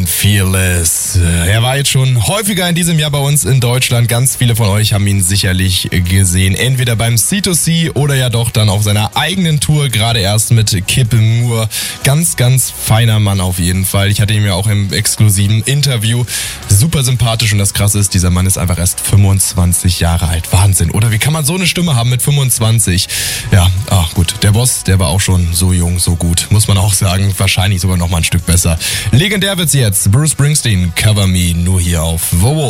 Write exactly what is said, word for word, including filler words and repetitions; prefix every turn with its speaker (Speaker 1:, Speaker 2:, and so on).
Speaker 1: Springsteen, Fearless. Er war jetzt schon häufiger in diesem Jahr bei uns in Deutschland. Ganz viele von euch haben ihn sicherlich gesehen. Entweder beim C zwei C oder ja doch dann auf seiner eigenen Tour. Gerade erst mit Kip Moore. Ganz, ganz feiner Mann auf jeden Fall. Ich hatte ihn ja auch im exklusiven Interview. Super sympathisch und das Krasse ist, dieser Mann ist einfach erst fünfundzwanzig Jahre alt. Wahnsinn, oder? Wie kann man so eine Stimme haben mit fünfundzwanzig? Ja, ach gut. Der Boss, der war auch schon so jung, so gut. Muss man auch sagen. Wahrscheinlich sogar noch mal ein Stück besser. Legendär wird's jetzt. Bruce Springsteen, Cover Me, nur hier auf Vovo.